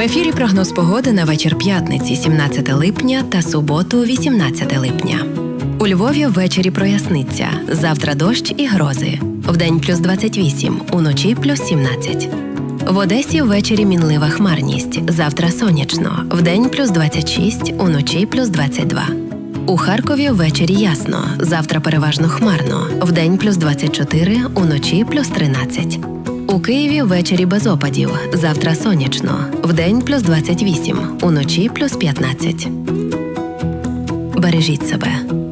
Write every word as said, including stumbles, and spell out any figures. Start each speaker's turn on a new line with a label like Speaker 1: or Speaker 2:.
Speaker 1: ефірі прогноз погоди на вечір п'ятниці, сімнадцяте липня та суботу, вісімнадцяте липня. У Львові ввечері проясниться. Завтра дощ і грози. Вдень плюс двадцять вісім, уночі плюс сімнадцять. В Одесі ввечері мінлива хмарність. Завтра сонячно. Вдень плюс двадцять шість, уночі плюс двадцять два. У Харкові ввечері ясно. Завтра переважно хмарно. Вдень плюс двадцять чотири, уночі плюс тринадцять. У Києві ввечері без опадів. Завтра сонячно. Вдень плюс двадцять вісім, уночі плюс п'ятнадцять. Бережіть себе.